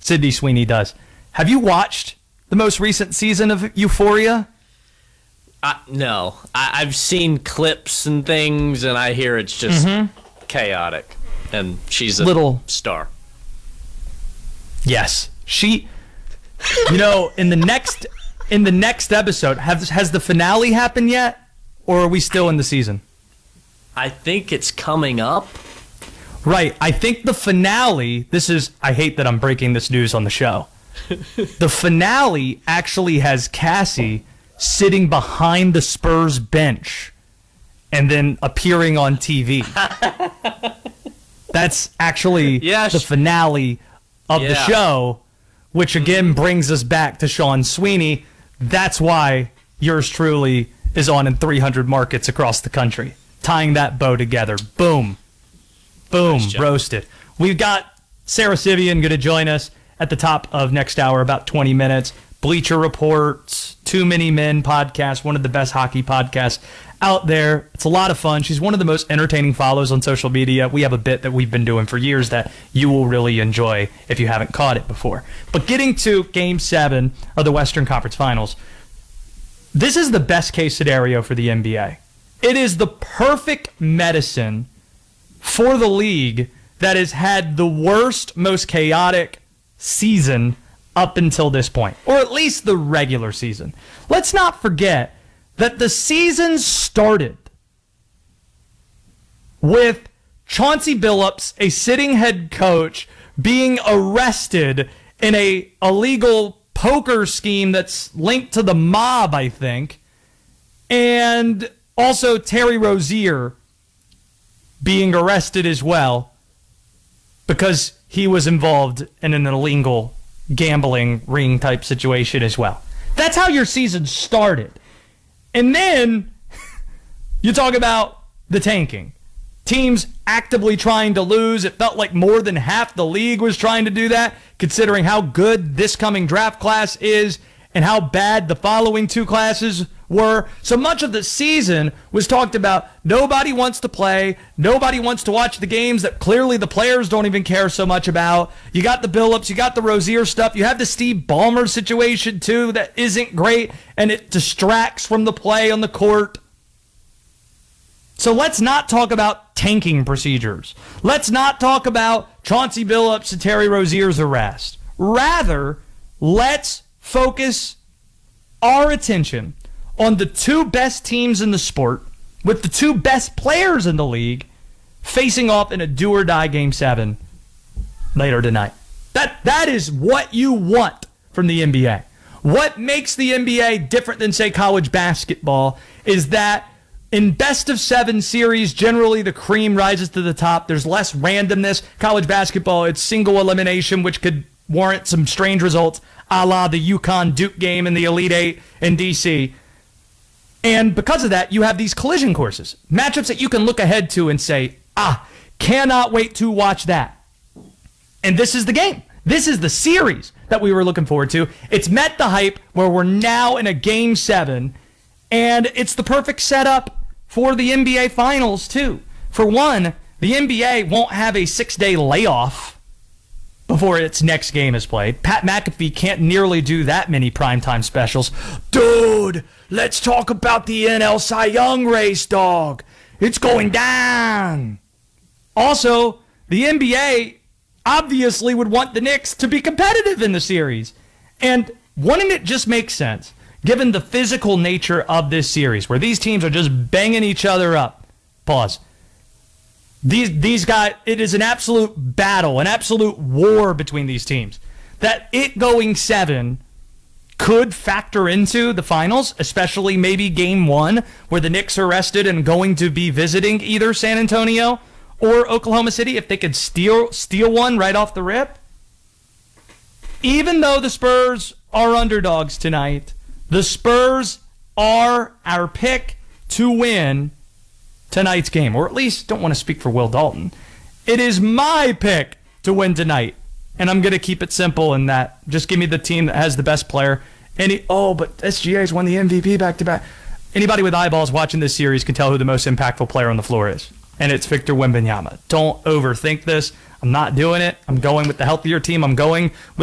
Sydney Sweeney does. Have you watched the most recent season of Euphoria? No. I've seen clips and things, and I hear it's just chaotic. And she's a little star. Yes. She, in the next episode, has the finale happened yet? Or are we still in the season? I think it's coming up. Right. I think the finale, I hate that I'm breaking this news on the show. The finale actually has Cassie sitting behind the Spurs bench and then appearing on TV. That's actually the finale of the show, which again brings us back to Sean Sweeney. That's why yours truly is on in 300 markets across the country. Tying that bow together. Boom. Boom. Nice, roasted. We've got Sarah Sivian going to join us at the top of next hour, about 20 minutes. Bleacher Reports, Too Many Men podcast, one of the best hockey podcasts out there. It's a lot of fun. She's one of the most entertaining follows on social media. We have a bit that we've been doing for years that you will really enjoy if you haven't caught it before. But getting to Game 7 of the Western Conference Finals, this is the best case scenario for the NBA. It is the perfect medicine for the league that has had the worst, most chaotic season up until this point, or at least the regular season. Let's not forget that the season started with Chauncey Billups, a sitting head coach, being arrested in a illegal poker scheme that's linked to the mob, I think, and also Terry Rozier being arrested as well because he was involved in an illegal gambling ring type situation as well. That's how your season started. And then you talk about the tanking. Teams actively trying to lose. It felt like more than half the league was trying to do that, considering how good this coming draft class is and how bad the following two classes were. So much of the season was talked about nobody wants to play, nobody wants to watch the games that clearly the players don't even care so much about. You got the Billups, you got the Rozier stuff, you have the Steve Ballmer situation too that isn't great and it distracts from the play on the court. So let's not talk about tanking procedures. Let's not talk about Chauncey Billups and Terry Rozier's arrest. Rather, let's focus our attention on the two best teams in the sport with the two best players in the league facing off in a do-or-die Game 7 later tonight. That is what you want from the NBA. What makes the NBA different than, say, college basketball is that in best-of-7 series, generally the cream rises to the top. There's less randomness. College basketball, it's single elimination, which could warrant some strange results, a la the UConn-Duke game in the Elite Eight in D.C., and because of that, you have these collision courses, matchups that you can look ahead to and say, cannot wait to watch that. And this is the game. This is the series that we were looking forward to. It's met the hype where we're now in a Game 7, and it's the perfect setup for the NBA Finals, too. For one, the NBA won't have a 6-day layoff before its next game is played. Pat McAfee can't nearly do that many primetime specials. Dude, let's talk about the NL Cy Young race, dog. It's going down. Also, the NBA obviously would want the Knicks to be competitive in the series. And wouldn't it just make sense, given the physical nature of this series, where these teams are just banging each other up? Pause. These guys, it is an absolute battle, an absolute war between these teams. That it going 7 could factor into the finals, especially maybe Game 1, where the Knicks are rested and going to be visiting either San Antonio or Oklahoma City, if they could steal one right off the rip. Even though the Spurs are underdogs tonight, the Spurs are our pick to win tonight's game, or at least don't want to speak for Will Dalton. It is my pick to win tonight, and I'm going to keep it simple in that just give me the team that has the best player. But SGA's won the MVP back-to-back. Anybody with eyeballs watching this series can tell who the most impactful player on the floor is, and it's Victor Wembanyama. Don't overthink this. I'm not doing it. I'm going with the healthier team. I'm going with